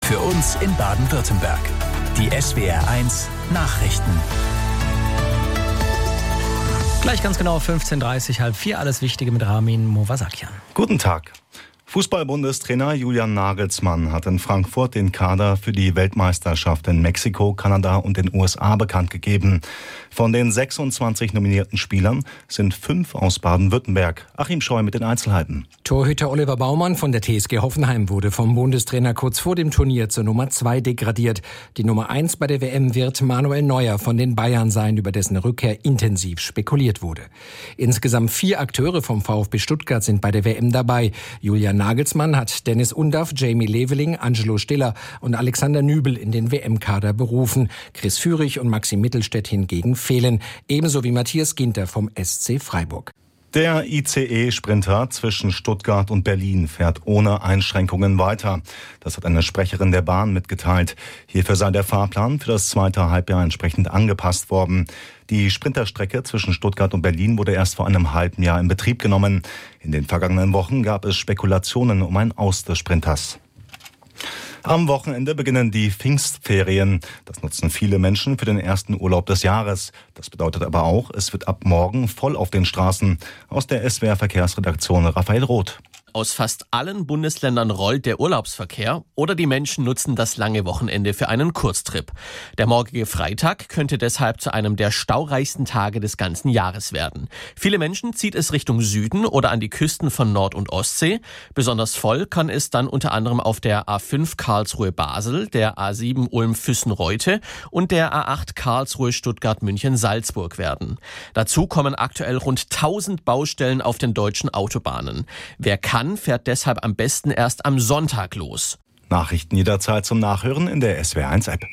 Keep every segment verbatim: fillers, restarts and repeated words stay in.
Für uns in Baden-Württemberg. Die S W R eins Nachrichten. Gleich ganz genau fünfzehn Uhr dreißig, halb vier, alles Wichtige mit Ramin Movasakian. Guten Tag. Fußball-Bundestrainer Julian Nagelsmann hat in Frankfurt den Kader für die Weltmeisterschaft in Mexiko, Kanada und den U S A bekannt gegeben. Von den sechsundzwanzig nominierten Spielern sind fünf aus Baden-Württemberg. Achim Scheu mit den Einzelheiten. Torhüter Oliver Baumann von der T S G Hoffenheim wurde vom Bundestrainer kurz vor dem Turnier zur Nummer zwei degradiert. Die Nummer eins bei der W M wird Manuel Neuer von den Bayern sein, über dessen Rückkehr intensiv spekuliert wurde. Insgesamt vier Akteure vom VfB Stuttgart sind bei der W M dabei. Julian Nagelsmann hat Dennis Undaff, Jamie Leveling, Angelo Stiller und Alexander Nübel in den W M-Kader berufen. Chris Führig und Maxi Mittelstädt hingegen fehlen, ebenso wie Matthias Ginter vom S C Freiburg. Der I C E-Sprinter zwischen Stuttgart und Berlin fährt ohne Einschränkungen weiter. Das hat eine Sprecherin der Bahn mitgeteilt. Hierfür sei der Fahrplan für das zweite Halbjahr entsprechend angepasst worden. Die Sprinterstrecke zwischen Stuttgart und Berlin wurde erst vor einem halben Jahr in Betrieb genommen. In den vergangenen Wochen gab es Spekulationen um ein Aus des Sprinters. Am Wochenende beginnen die Pfingstferien. Das nutzen viele Menschen für den ersten Urlaub des Jahres. Das bedeutet aber auch, es wird ab morgen voll auf den Straßen. Aus der S W R-Verkehrsredaktion Raphael Roth. Aus fast allen Bundesländern rollt der Urlaubsverkehr oder die Menschen nutzen das lange Wochenende für einen Kurztrip. Der morgige Freitag könnte deshalb zu einem der staureichsten Tage des ganzen Jahres werden. Viele Menschen zieht es Richtung Süden oder an die Küsten von Nord- und Ostsee. Besonders voll kann es dann unter anderem auf der A fünf Karlsruhe-Basel, der A sieben Ulm-Füssen-Reute und der A acht Karlsruhe-Stuttgart-München-Salzburg werden. Dazu kommen aktuell rund tausend Baustellen auf den deutschen Autobahnen. Wer kann, fährt deshalb am besten erst am Sonntag los. Nachrichten jederzeit zum Nachhören in der S W R eins App.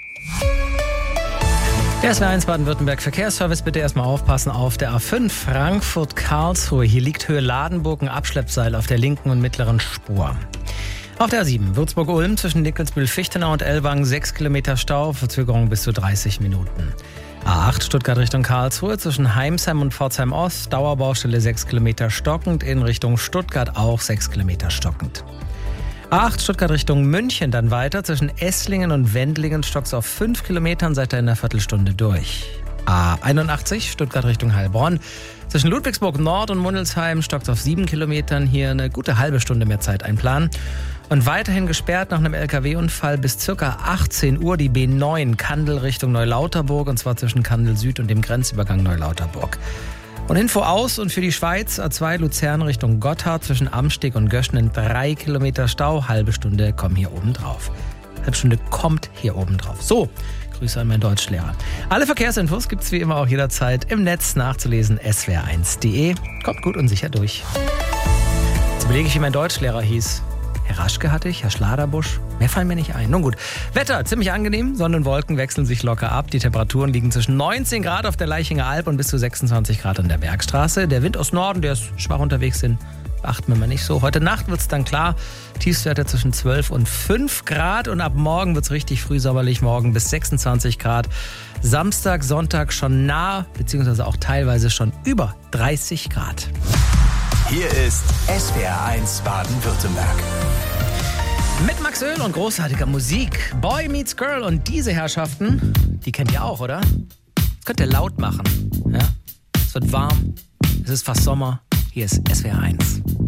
Der S W R eins Baden-Württemberg Verkehrsservice, bitte erstmal aufpassen auf der A fünf Frankfurt-Karlsruhe. Hier liegt Höhe Ladenburg ein Abschleppseil auf der linken und mittleren Spur. Auf der A sieben Würzburg-Ulm zwischen Dickelsbühl-Fichtenau und Ellwangen sechs Kilometer Stau, Verzögerung bis zu dreißig Minuten. A acht Stuttgart Richtung Karlsruhe zwischen Heimsheim und Pforzheim Ost, Dauerbaustelle sechs Kilometer stockend, in Richtung Stuttgart auch sechs Kilometer stockend. A acht Stuttgart Richtung München dann weiter, zwischen Esslingen und Wendlingen stockt's auf fünf Kilometern, seid ihr in einer Viertelstunde durch. A einundachtzig Stuttgart Richtung Heilbronn, zwischen Ludwigsburg Nord und Mundelsheim stockt's auf sieben Kilometern, hier eine gute halbe Stunde mehr Zeit einplanen. Und weiterhin gesperrt nach einem L K W-Unfall bis ca. achtzehn Uhr die B neun Kandel Richtung Neulauterburg, und zwar zwischen Kandel Süd und dem Grenzübergang Neulauterburg. Und Info aus und für die Schweiz A zwei Luzern Richtung Gotthard zwischen Amsteg und Göschnen drei Kilometer Stau, halbe Stunde kommen hier oben drauf. Halbe Stunde kommt hier oben drauf. So, Grüße an meinen Deutschlehrer. Alle Verkehrsinfos gibt's wie immer auch jederzeit im Netz nachzulesen, S W R eins punkt de. Kommt gut und sicher durch. Jetzt überlege ich, wie mein Deutschlehrer hieß. Herr Raschke hatte ich, Herr Schladerbusch. Mehr fallen mir nicht ein. Nun gut. Wetter, ziemlich angenehm. Sonne und Wolken wechseln sich locker ab. Die Temperaturen liegen zwischen neunzehn Grad auf der Leichinger Alb und bis zu sechsundzwanzig Grad an der Bergstraße. Der Wind aus Norden, der ist schwach unterwegs sind. Beachten wir mal nicht so. Heute Nacht wird's dann klar. Tiefstwerte zwischen zwölf und fünf Grad. Und ab morgen wird's richtig frühsommerlich. Morgen bis sechsundzwanzig Grad. Samstag, Sonntag schon nah, beziehungsweise auch teilweise schon über dreißig Grad. Hier ist S W R eins Baden-Württemberg. Mit Max Öl und großartiger Musik. Boy meets Girl, und diese Herrschaften, die kennt ihr auch, oder? Das könnt ihr laut machen. Ja? Es wird warm, es ist fast Sommer. Hier ist S W R eins.